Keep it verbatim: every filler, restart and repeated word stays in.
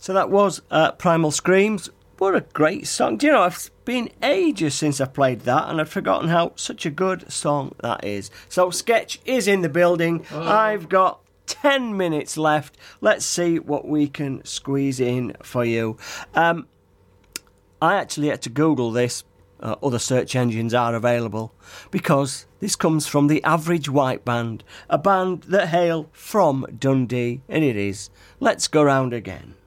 So that was uh, Primal Screams. What a great song. Do you know, it's been ages since I played that, and I'd forgotten how such a good song that is. So Sketch is in the building. Oh. I've got ten minutes left. Let's see what we can squeeze in for you. Um, I actually had to Google this. Uh, other search engines are available, because this comes from the Average White Band, a band that hail from Dundee, and it is Let's Go Round Again.